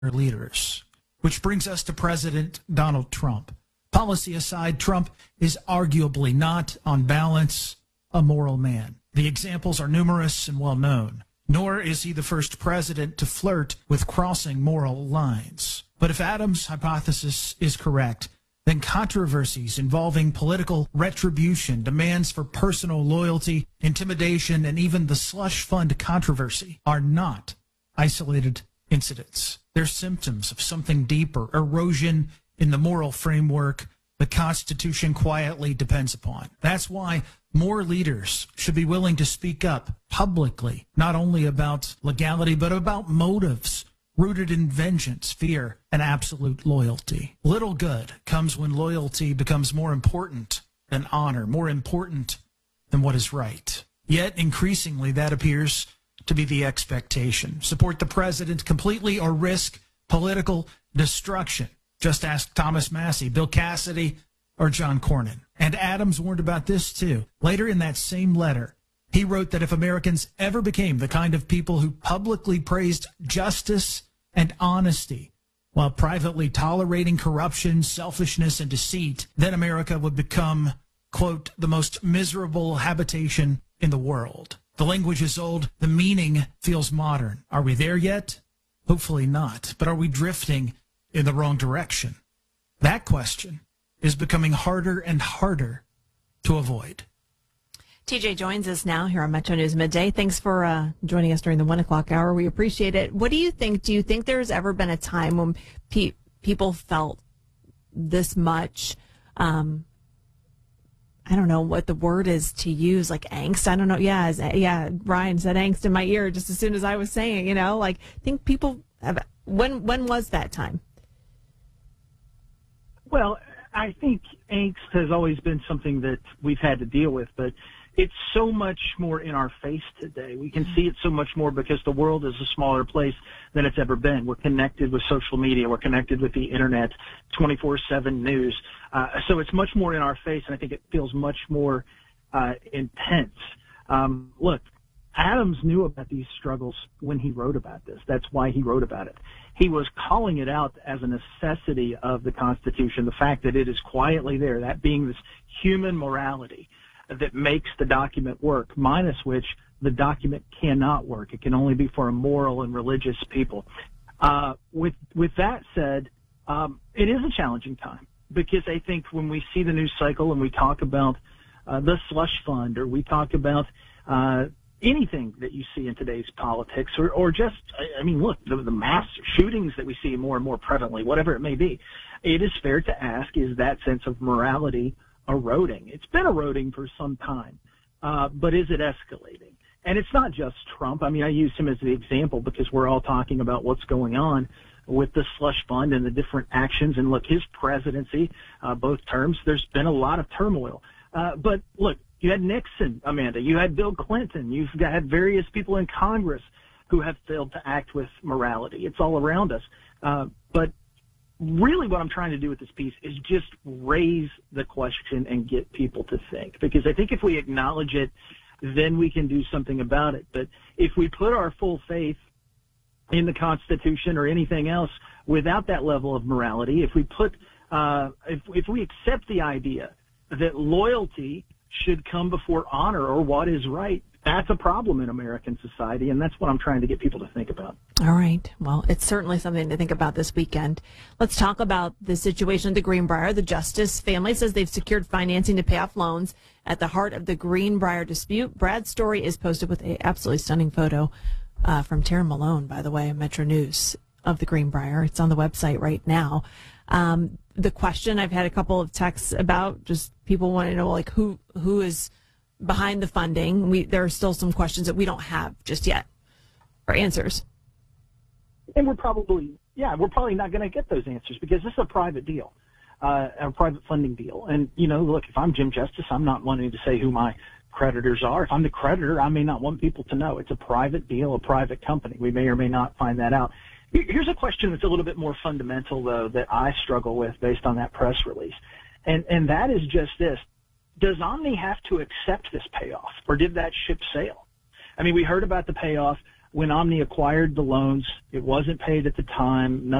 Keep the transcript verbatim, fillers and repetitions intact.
leaders. Which brings us to President Donald Trump. Policy aside, Trump is arguably not, on balance, a moral man. The examples are numerous and well known. Nor is he the first president to flirt with crossing moral lines. But if Adams' hypothesis is correct, then controversies involving political retribution, demands for personal loyalty, intimidation, and even the slush fund controversy are not isolated incidents. They're symptoms of something deeper, erosion in the moral framework the Constitution quietly depends upon. That's why more leaders should be willing to speak up publicly, not only about legality, but about motives rooted in vengeance, fear, and absolute loyalty. Little good comes when loyalty becomes more important than honor, more important than what is right. Yet, increasingly, that appears to be the expectation. Support the president completely or risk political destruction. Just ask Thomas Massey, Bill Cassidy, or John Cornyn. And Adams warned about this too. Later in that same letter, he wrote that if Americans ever became the kind of people who publicly praised justice and honesty while privately tolerating corruption, selfishness, and deceit, then America would become, quote, the most miserable habitation in the world. The language is old. The meaning feels modern. Are we there yet? Hopefully not. But are we drifting in the wrong direction? That question is becoming harder and harder to avoid. T J joins us now here on Metro News Midday. Thanks for uh, joining us during the one o'clock hour. We appreciate it. What do you think? Do you think there's ever been a time when pe- people felt this much, um, I don't know what the word is to use, like angst? I don't know. Yeah, as, yeah. Ryan said angst in my ear just as soon as I was saying, you know, like I think people have, when, when was that time? Well, I think angst has always been something that we've had to deal with, but it's so much more in our face today. We can see it so much more because the world is a smaller place than it's ever been. We're connected with social media. We're connected with the internet, twenty-four seven news. Uh, so it's much more in our face, and I think it feels much more uh, intense. Um, look, Adams knew about these struggles when he wrote about this. That's why he wrote about it. He was calling it out as a necessity of the Constitution, the fact that it is quietly there, that being this human morality that makes the document work, minus which the document cannot work. It can only be for a moral and religious people. Uh, with with that said, um, it is a challenging time because I think when we see the news cycle and we talk about uh, the slush fund or we talk about uh, anything that you see in today's politics or, or just, I mean, look, the, the mass shootings that we see more and more prevalently, whatever it may be, it is fair to ask, is that sense of morality eroding? It's been eroding for some time, uh, but is it escalating? And it's not just Trump. I mean, I use him as the example because we're all talking about what's going on with the slush fund and the different actions. And look, his presidency, uh, both terms, there's been a lot of turmoil. Uh, but look, you had Nixon, Amanda. You had Bill Clinton. You've had various people in Congress who have failed to act with morality. It's all around us. Uh, but really what I'm trying to do with this piece is just raise the question and get people to think. Because I think if we acknowledge it, then we can do something about it. But if we put our full faith in the Constitution or anything else without that level of morality, if we put, uh, if, if we accept the idea that loyalty should come before honor or what is right, that's a problem in American society, and that's what I'm trying to get people to think about. All right. Well, it's certainly something to think about this weekend. Let's talk about the situation at the Greenbrier. The Justice family says they've secured financing to pay off loans at the heart of the Greenbrier dispute. Brad's story is posted with an absolutely stunning photo uh, from Tara Malone, by the way, Metro News, of the Greenbrier. It's on the website right now. Um, the question I've had a couple of texts about, just people want to know, like, who who is behind the funding. We there are still some questions that we don't have just yet, or answers. And we're probably, yeah, we're probably not going to get those answers because this is a private deal, uh, a private funding deal. And, you know, look, if I'm Jim Justice, I'm not wanting to say who my creditors are. If I'm the creditor, I may not want people to know. It's a private deal, a private company. We may or may not find that out. Here's a question that's a little bit more fundamental, though, that I struggle with based on that press release. And, and that is just this. Does Omni have to accept this payoff, or did that ship sail? I mean, we heard about the payoff when Omni acquired the loans, it wasn't paid at the time.